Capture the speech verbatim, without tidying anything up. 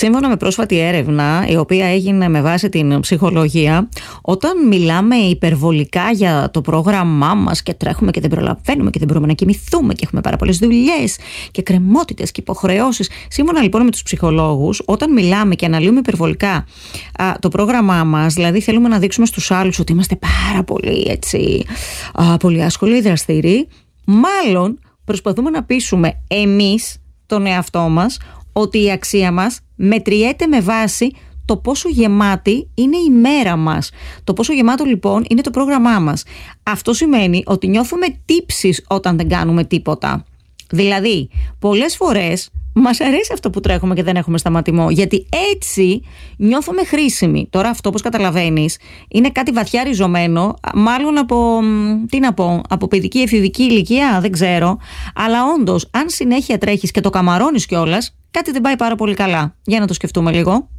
Σύμφωνα με πρόσφατη έρευνα, η οποία έγινε με βάση την ψυχολογία, όταν μιλάμε υπερβολικά για το πρόγραμμά μας και τρέχουμε και δεν προλαβαίνουμε και δεν μπορούμε να κοιμηθούμε και έχουμε πάρα πολλές δουλειές και κρεμότητες και υποχρεώσεις. Σύμφωνα λοιπόν με τους ψυχολόγους, όταν μιλάμε και αναλύουμε υπερβολικά α, το πρόγραμμά μας, δηλαδή θέλουμε να δείξουμε στους άλλους ότι είμαστε πάρα πολύ έτσι, α, πολύ άσχολοι, δραστηροί, μάλλον προσπαθούμε να πείσουμε εμείς τον εαυτό μας ότι η αξία μας μετριέται με βάση το πόσο γεμάτη είναι η μέρα μας. Το πόσο γεμάτο λοιπόν είναι το πρόγραμμά μας. Αυτό σημαίνει ότι νιώθουμε τύψεις όταν δεν κάνουμε τίποτα. Δηλαδή, πολλές φορές μας αρέσει αυτό που τρέχουμε και δεν έχουμε σταματημό, γιατί έτσι νιώθουμε χρήσιμοι. Τώρα αυτό, όπως καταλαβαίνεις, είναι κάτι βαθιά ριζωμένο, μάλλον από, τι να πω, από παιδική εφηβική ηλικία, δεν ξέρω. Αλλά όντως, αν συνέχεια τρέχεις και το καμαρώνεις κιόλας, κάτι δεν πάει πάρα πολύ καλά. Για να το σκεφτούμε λίγο.